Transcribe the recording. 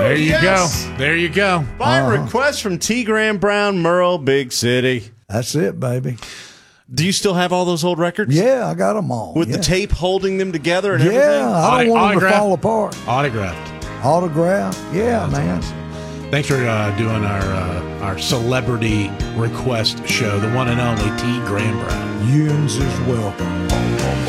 There you yes. go. There you go. By request from T. Graham Brown, Merle, Big City. That's it, baby. Do you still have all those old records? Yeah, I got them all. With the tape holding them together and everything? Yeah, I don't want them to fall apart. Autographed. Autograph. Yeah, man. Awesome. Thanks for doing our celebrity request show, the one and only T. Graham Brown. Yins is welcome.